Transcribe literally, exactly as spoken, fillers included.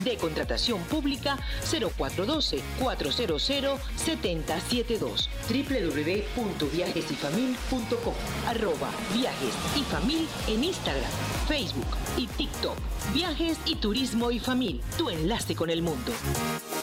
De contratación pública cero cuatro uno dos, cuatro cero cero, siete cero siete dos. doble u doble u doble u punto viajes y famil punto com. Arroba Viajes y Famil en Instagram, Facebook y TikTok. Viajes y Turismo y Famil, tu enlace con el mundo.